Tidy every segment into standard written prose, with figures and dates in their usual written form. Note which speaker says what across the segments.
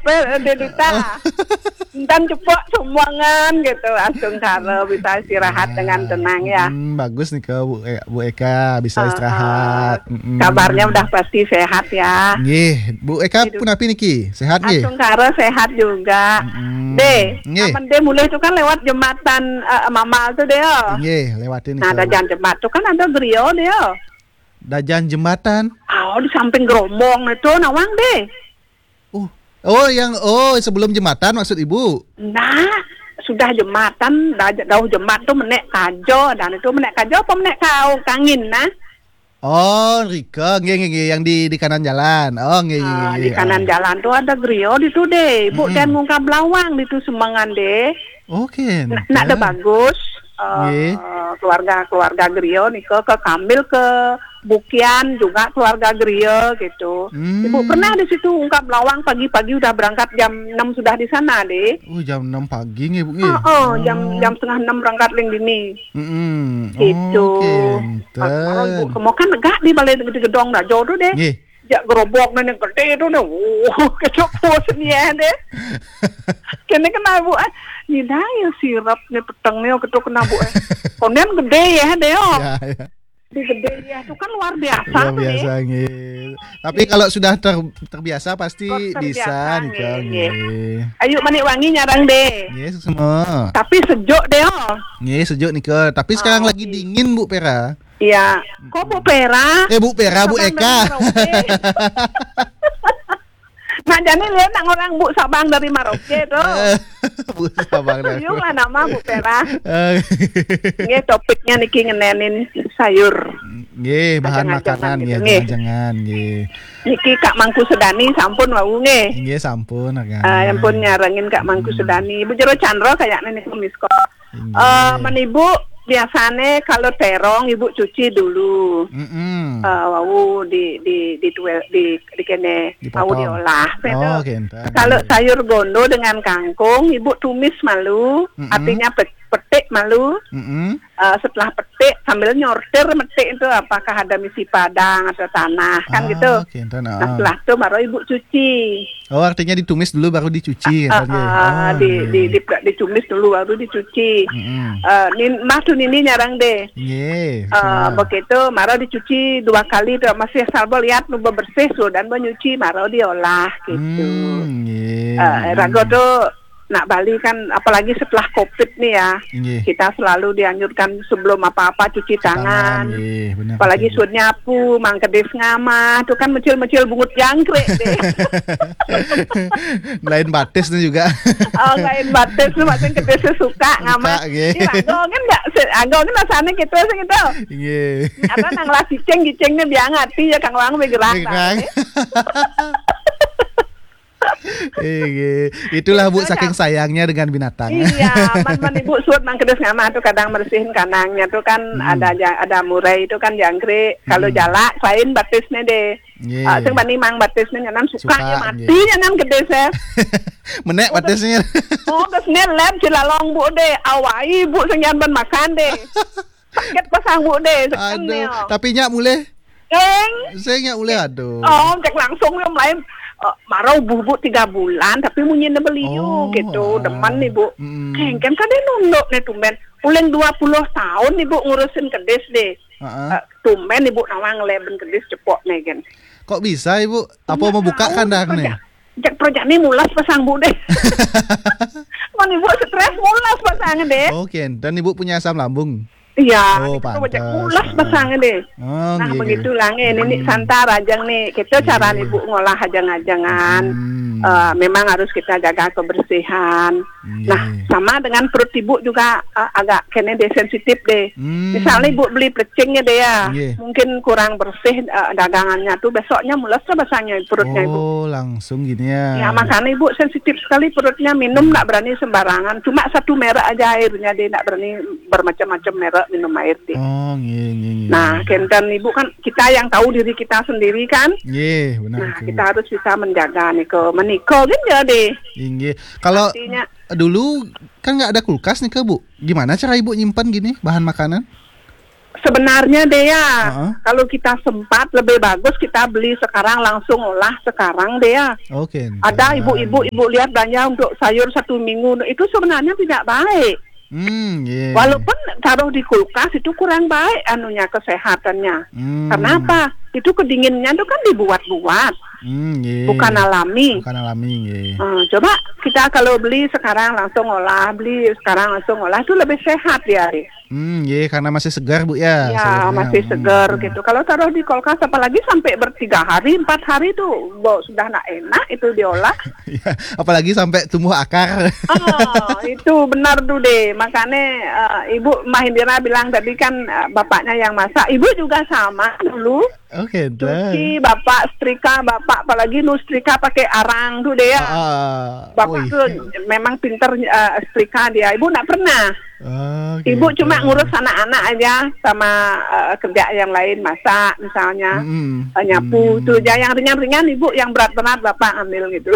Speaker 1: de duta. Dan cepat semuangan gitu langsung kalau bisa istirahat dengan tenang ya.
Speaker 2: Bagus nih Bu Eka bisa istirahat.
Speaker 1: Kabarnya udah pasti sehat ya.
Speaker 2: Nggih, Bu Eka pun api niki? Sehat nggih?
Speaker 1: Langsung karo sehat juga. Aman deh mulai itu kan lewat jembatan Mamal tuh deh.
Speaker 2: Nggih, lewatin
Speaker 1: Nah, ada jembatan tuh kan ada grill deh.
Speaker 2: Dajan jembatan.
Speaker 1: Oh, di samping gerombong itu nawang deh.
Speaker 2: Sebelum jembatan maksud Ibu?
Speaker 1: Nah, sudah jembatan, jauh jembatan tuh menek kajo, dan itu menek kajo apa menek kau kangin nah?
Speaker 2: Oh, Rika, nggih yang di kanan jalan. Oh, nggih.
Speaker 1: Di kanan jalan tuh ada grill di tuh deh. Ibu dan ngungkap lawang di tuh semangan deh.
Speaker 2: Oke.
Speaker 1: Nak ada bagus. Keluarga Grio nih ke Kambil ke Bukian juga keluarga Grio gitu. Ibu pernah di situ ungkap lawang pagi-pagi udah berangkat jam 6 sudah di sana deh.
Speaker 2: Jam 6 pagi nih Bu.
Speaker 1: Jam setengah 6 berangkat ling dini. Itu. Kalau Ibu kemo kan enggak di balai gedong dah jodoh deh. Ya gerobok yang gede itu deh. Kecok bosen ya deh. Kene kena Bu. Ni dah ya sirap ni petang ni ketuk kena Bu. Konen gede ya deh. Ya. Di gede ya itu kan luar biasa.
Speaker 2: Luar biasa nih. Tapi kalau sudah terbiasa pasti bisa nih.
Speaker 1: Ayo manik wangi nyarang deh.
Speaker 2: Yes, semua.
Speaker 1: Tapi sejuk deh.
Speaker 2: Yes, sejuk nih ke. Tapi sekarang lagi dingin Bu Pera.
Speaker 1: Iya. Kok Bu Pera?
Speaker 2: Bu Pera, Bu Eka.
Speaker 1: Nah jadi lihat orang Bu Sabang dari Maroke tuh.
Speaker 2: Bu Sabang dari.
Speaker 1: Yung lah nama Bu Pera. Nggih topiknya niki ngenenin sayur.
Speaker 2: Nggih, bahan makanan ya, jangan nggih.
Speaker 1: Niki Kak Mangku Sedani sampun wau nggih.
Speaker 2: Nggih sampun
Speaker 1: ampun nyarengin Kak Mangku Sedani. Ibu Jero Chandra kayaknya niku misko. Menibu biasanya kalau terong Ibu cuci dulu. Wau di kene wau diolah. Kalau sayur gondo dengan kangkung Ibu tumis malu, artinya petik malu. Setelah petik sambil nyortir metik itu apakah ada misi padang atau tanah kan gitu. Nah setelah itu baru Ibu cuci.
Speaker 2: Oh artinya ditumis dulu baru dicuci.
Speaker 1: Ditumis dulu baru dicuci. Ini nyarang deh. Begitu maro dicuci 2 kali tuh masih salbo lihat nu bersih dan menyuci maro diolah gitu. Rago tuh nak Bali kan apalagi setelah Covid nih ya. Kita selalu dianjurkan sebelum apa-apa cuci tangan. Apalagi sudah nyapu, mangkedes ngamah, tuh kan mecil-mecil bungut jangkrik deh.
Speaker 2: Lain batis nih juga.
Speaker 1: Lain batis tuh macam kedes suka ngamah. Agongin enggak? Agongin rasanya gitu gitu. Apa nang lah cicing-cicingnya biang hati ya Kang Wang bergerak.
Speaker 2: Itulah Bu saking sayangnya dengan binatang.
Speaker 1: Iya, man Ibu suat mangkedes ngamah tuh kadang bersihin kandangnya tuh kan ada murai itu kan jangkrik. Kalau jalak lain batisnya deh. Sing bani mang batisnya nyanam suka ya mati nyanam gede se.
Speaker 2: Menek batisnya.
Speaker 1: Kesnya lem cilalong Bu deh. Awai Bu sing ban makan deh. Paket pasang Bu deh.
Speaker 2: Aduh, tapi nyak mulai. Saya nyak mulai aduh.
Speaker 1: Cek langsung yang lain. Marau bubuk 3 bulan tapi munyin beliu gitu deman nih Bu. Kengken kan dia nunduk nih tumben. Ulang 20 tahun nih Bu ngurusin kedes deh. Tumben nih Bu nawang leben kedes cepok nih kan.
Speaker 2: Kok bisa Ibu? Apa mau buka kandang nih?
Speaker 1: Jak projek nih mulas pasang Bu deh. Mana Ibu stres mulas pasang deh.
Speaker 2: Oke, dan Ibu punya asam lambung.
Speaker 1: Iya, itu banyak mulas pasangnya deh. Nah begitulah ini santar ajang nih. Kita cara Ibu ngolah ajang-ajangan. Memang harus kita jaga kebersihan. Nah sama dengan perut Ibu juga agak kena sensitif deh. Misalnya Ibu beli plecingnya deh ya, mungkin kurang bersih dagangannya tuh besoknya mulas pasangnya perutnya Ibu.
Speaker 2: Oh langsung gini ya.
Speaker 1: Ya makanya Ibu sensitif sekali perutnya, minum nggak berani sembarangan. Cuma 1 merek aja airnya deh, nggak berani bermacam-macam merek minum air deh. Nah, kenten Ibu kan kita yang tahu diri kita sendiri kan.
Speaker 2: Benar.
Speaker 1: Nah, kita harus bisa menjaga meniko kan deh.
Speaker 2: Kalau dulu kan nggak ada kulkas nih ke Bu. Gimana cara Ibu nyimpan gini bahan makanan?
Speaker 1: Sebenarnya deh ya, kalau kita sempat lebih bagus kita beli sekarang langsung olah sekarang deh ya.
Speaker 2: Oke.
Speaker 1: Ada ibu lihat belanja untuk sayur 1 minggu itu sebenarnya tidak baik.
Speaker 2: Yeah.
Speaker 1: Walaupun taruh di kulkas itu kurang baik anunya kesehatannya. Kenapa? Itu kedinginannya itu kan dibuat-buat.
Speaker 2: Yeah.
Speaker 1: Bukan alami.
Speaker 2: Yeah.
Speaker 1: Coba kita kalau beli sekarang langsung olah, itu lebih sehat ya.
Speaker 2: Yeah, karena masih segar Bu ya.
Speaker 1: Ya masih segar gitu. Kalau taruh di kulkas apalagi sampai 3 hari, 4 hari tuh sudah nak enak itu diolah.
Speaker 2: Ya, apalagi sampai tumbuh akar.
Speaker 1: Itu benar tuh deh. Makanya Ibu Mahindira bilang tadi kan bapaknya yang masak. Ibu juga sama dulu.
Speaker 2: Oke,
Speaker 1: cuci bapak setrika, bapak apalagi setrika pakai arang tuh deh ya. Bapak tuh memang pinter setrika dia. Ibu nggak pernah. Ibu cuma ngurus anak-anak aja sama kerja yang lain, masak misalnya, nyapu tuh. Yang ringan-ringan ibu, yang berat-berat bapak ambil gitu.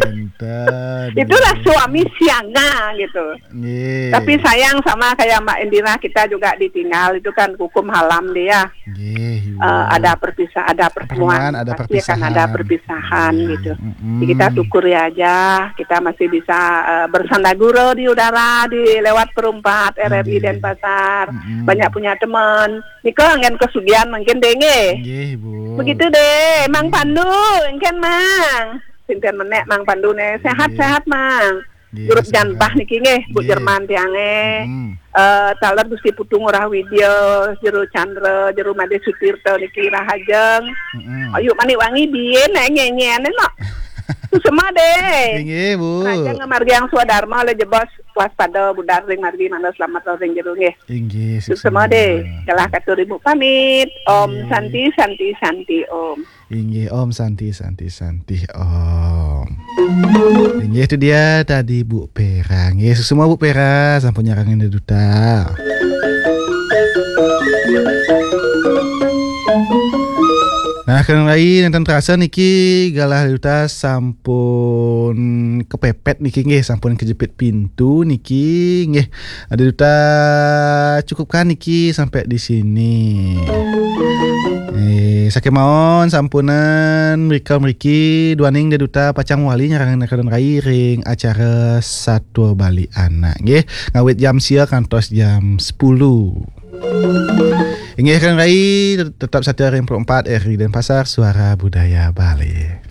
Speaker 1: Itulah suami siaga gitu. Tapi sayang sama kayak Mbak Indira, kita juga ditinggal itu kan hukum halam dia. Ada pertemuan, pasti akan ada perpisahan gitu. Jadi kita syukuri aja, kita masih bisa bersanda guru di udara, lewat perumpat RRI Denpasar. Banyak punya teman. Niko angin kesugihan mungkin denge. Begitu deh, Mang Pandu, engken Mang. Sinten menek Mang Pandu ne, sehat-sehat Mang. Jurut janpah niki nggih, Bu Jerman tiange. Taler Gusti Putung Ngurah Widya, Jero Chandra, Jero Made Sutirto niki rahajeng. Ayo mani wangi bien ngenyen no. Semua deh.
Speaker 2: Nggih, Bu.
Speaker 1: Ajeng margi yang swadharma le jebos waspada budar ring margi manda selamat ring jero nggih.
Speaker 2: Nggih,
Speaker 1: semua deh. Kalah katur Ibu pamit. Om Santi Om.
Speaker 2: Nggih, Om Santi Om. Nggih, itu dia tadi Bu Pera. Nggih, semua Bu Pera sampun nyarangin duta. Nah, kan lain enten terasa niki galah duta sampun kepepet niki nggih, sampun kejepit pintu niki nggih. Ada duta cukupkan niki sampai di sini. Sakit maon sampunan mriki duaning deduta Pacang Wali nyarangan kadon rai ring acara Satwa Bali Anak nggih ngawit jam sia kantos jam 10. Ingat kan rai tetap 104 RRI Denpasar Suara Budaya Bali.